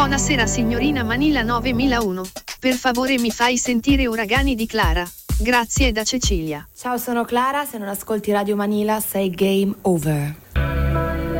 Buonasera signorina Manila 9001. Per favore mi fai sentire Uragani di Clara. Grazie da Cecilia. Ciao, sono Clara, se non ascolti Radio Manila sei game over.